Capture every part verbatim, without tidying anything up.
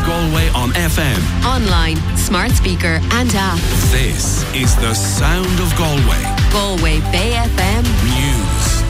Galway on F M. Online, smart speaker and app. This is the sound of Galway. Galway Bay F M News.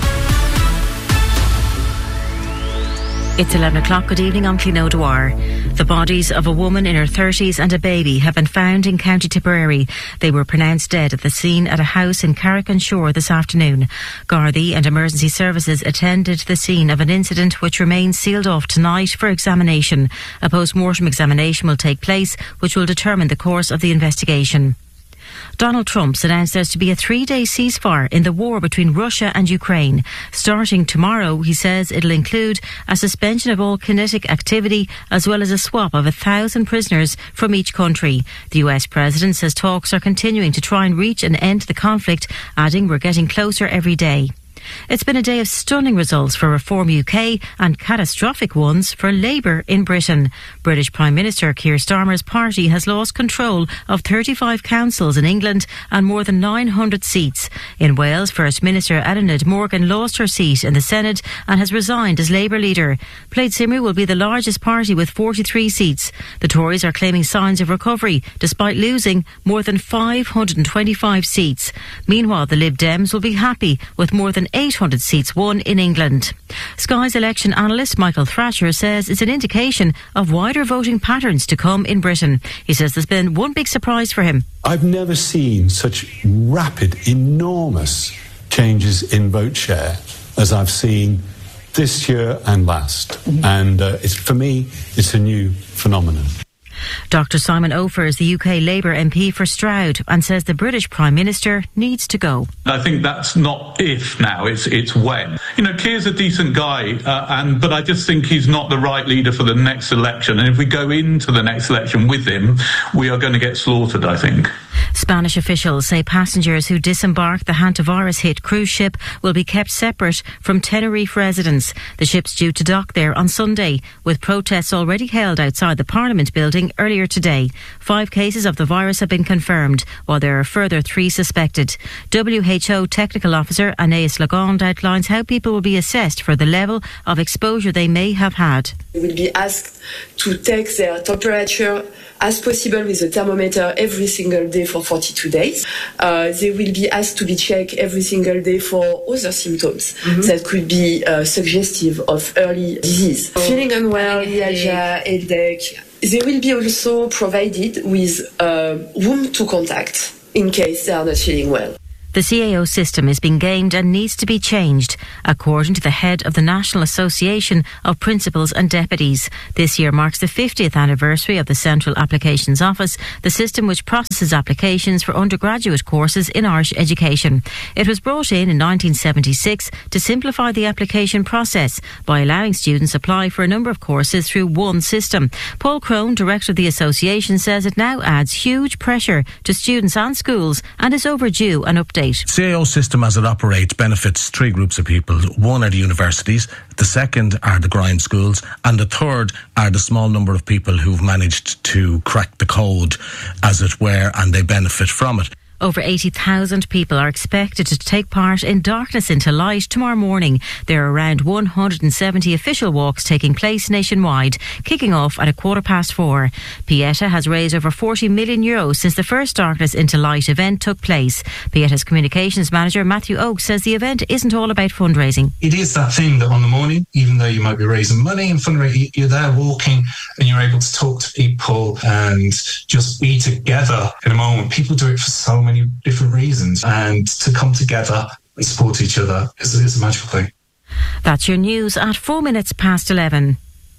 It's eleven o'clock. Good evening, I'm Clín O'Dwyer. The bodies of a woman in her thirties and a baby have been found in County Tipperary. They were pronounced dead at the scene at a house in Carrick-on-Shore this afternoon. Gardaí and emergency services attended the scene of an incident which remains sealed off tonight for examination. A post-mortem examination will take place, which will determine the course of the investigation. Donald Trump's announced there's to be a three-day ceasefire in the war between Russia and Ukraine. Starting tomorrow, he says it'll include a suspension of all kinetic activity as well as a swap of a thousand prisoners from each country. The U S President says talks are continuing to try and reach an end to the conflict, adding we're getting closer every day. It's been a day of stunning results for Reform U K and catastrophic ones for Labour in Britain. British Prime Minister Keir Starmer's party has lost control of thirty-five councils in England and more than nine hundred seats. In Wales, First Minister Eluned Morgan lost her seat in the Senate and has resigned as Labour leader. Plaid Cymru will be the largest party with forty-three seats. The Tories are claiming signs of recovery despite losing more than five hundred twenty-five seats. Meanwhile, the Lib Dems will be happy with more than eight hundred seats won in England. Sky's election analyst Michael Thrasher says it's an indication of wider voting patterns to come in Britain. He says there's been one big surprise for him. I've never seen such rapid, enormous changes in vote share as I've seen this year and last. Mm-hmm. And uh, it's, for me, it's a new phenomenon. Doctor Simon Ofer is the U K Labour M P for Stroud and says the British Prime Minister needs to go. I think that's not if now, it's it's when. You know, Keir's a decent guy, uh, and but I just think he's not the right leader for the next election. And if we go into the next election with him, we are going to get slaughtered, I think. Spanish officials say passengers who disembark the hantavirus-hit cruise ship will be kept separate from Tenerife residents. The ship's due to dock there on Sunday, with protests already held outside the Parliament building earlier today. Five cases of the virus have been confirmed, while there are further three suspected. W H O Technical Officer Anaïs Lagonde outlines how people will be assessed for the level of exposure they may have had. They will be asked to take their temperature as possible with a thermometer every single day for forty-two days. Uh, they will be asked to be checked every single day for other symptoms mm-hmm. that could be uh, suggestive of early disease. Oh. Feeling unwell, myalgia, headache. They will be also provided with uh, whom to contact in case they are not feeling well. The C A O system is being gamed and needs to be changed, according to the head of the National Association of Principals and Deputies. This year marks the fiftieth anniversary of the Central Applications Office, the system which processes applications for undergraduate courses in Irish education. It was brought in in nineteen seventy-six to simplify the application process by allowing students apply for a number of courses through one system. Paul Crone, director of the association, says it now adds huge pressure to students and schools and is overdue an update. C A O system as it operates benefits three groups of people. One are the universities, the second are the grind schools, and the third are the small number of people who've managed to crack the code, as it were, and they benefit from it. Over eighty thousand people are expected to take part in Darkness into Light tomorrow morning. There are around one hundred seventy official walks taking place nationwide, kicking off at a quarter past four. Pieta has raised over forty million euros since the first Darkness into Light event took place. Pieta's communications manager Matthew Oakes says the event isn't all about fundraising. It is that thing that on the morning, even though you might be raising money and fundraising, you're there walking and you're able to talk to people and just be together in a moment. People do it for so many many different reasons, and to come together and support each other is, is a magical thing. That's your news at four minutes past eleven.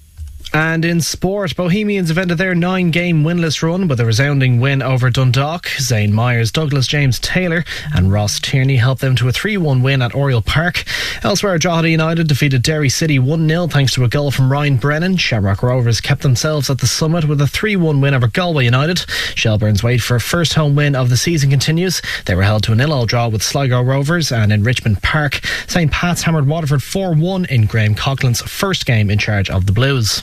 And in sport, Bohemians have ended their nine-game winless run with a resounding win over Dundalk. Zane Myers, Douglas James Taylor and Ross Tierney helped them to a three one win at Oriel Park. Elsewhere, Drogheda United defeated Derry City one nil thanks to a goal from Ryan Brennan. Shamrock Rovers kept themselves at the summit with a three one win over Galway United. Shelbourne's wait for a first home win of the season continues. They were held to a nil all draw with Sligo Rovers, and in Richmond Park, Saint Pat's hammered Waterford four one in Graham Coughlin's first game in charge of the Blues.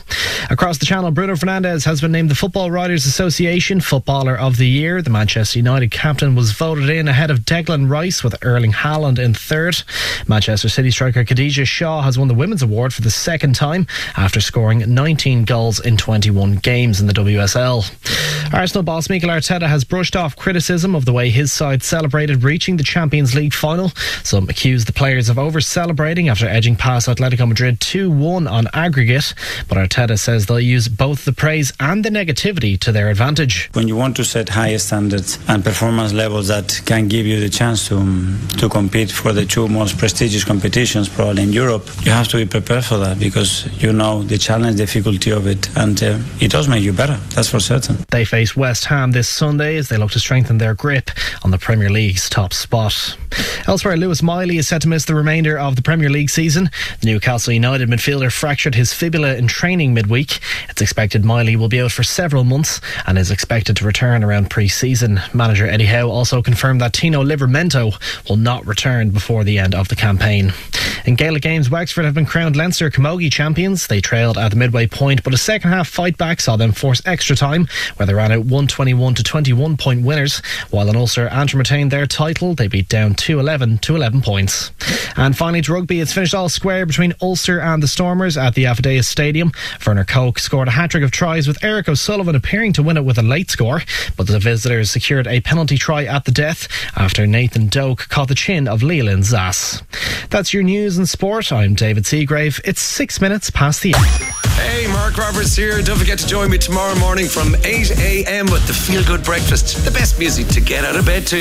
Across the channel, Bruno Fernandes has been named the Football Writers Association Footballer of the Year. The Manchester United captain was voted in ahead of Declan Rice, with Erling Haaland in third. Manchester City striker Khadija Shaw has won the Women's Award for the second time after scoring nineteen goals in twenty-one games in the W S L. Arsenal boss Mikel Arteta has brushed off criticism of the way his side celebrated reaching the Champions League final. Some accused the players of over-celebrating after edging past Atletico Madrid two one on aggregate, but Arteta says they'll use both the praise and the negativity to their advantage. When you want to set high standards and performance levels that can give you the chance to to compete for the two most prestigious competitions probably in Europe, you have to be prepared for that, because you know the challenge, difficulty of it, and uh, it does make you better, that's for certain. They face West Ham this Sunday as they look to strengthen their grip on the Premier League's top spot. Elsewhere, Lewis Miley is set to miss the remainder of the Premier League season. The Newcastle United midfielder fractured his fibula in training midweek. It's expected Miley will be out for several months and is expected to return around pre-season. Manager Eddie Howe also confirmed that Tino Livramento will not return before the end of the campaign. In Gaelic games, Wexford have been crowned Leinster Camogie champions. They trailed at the midway point, but a second half fight back saw them force extra time, where they ran out one twenty-one to twenty-one point winners, while in Ulster Antrim retained their title. They beat down two eleven to eleven points. And finally to rugby, it's finished all square between Ulster and the Stormers at the Affidea Stadium. Werner Koch scored a hat-trick of tries, with Eric O'Sullivan appearing to win it with a late score, but the visitors secured a penalty try at the death after Nathan Doak caught the chin of Leland Zass. That's your news and sport. I'm David Seagrave. It's six minutes past the hour. Hey, Mark Roberts here. Don't forget to join me tomorrow morning from eight a.m. with the Feel Good Breakfast. The best music to get out of bed to.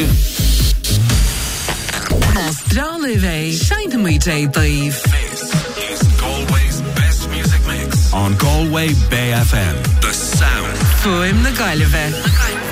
This is Galway's best music mix on Galway Bay F M. The sound. Fuim na Gailve.